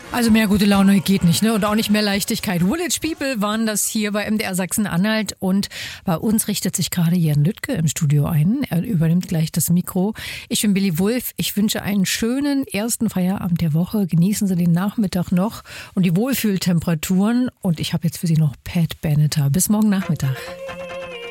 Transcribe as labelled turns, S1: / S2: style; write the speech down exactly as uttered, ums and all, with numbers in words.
S1: Also mehr gute Laune geht nicht, ne? Und auch nicht mehr Leichtigkeit. Village People waren das hier bei M D R Sachsen-Anhalt und bei uns richtet sich gerade Jan Lüttke im Studio ein. Er übernimmt gleich das Mikro. Ich bin Billy Wulff. Ich wünsche einen schönen ersten Feierabend der Woche. Genießen Sie den Nachmittag noch und die Wohlfühltemperaturen. Und ich habe jetzt für Sie noch Pat Benatar. Bis morgen Nachmittag.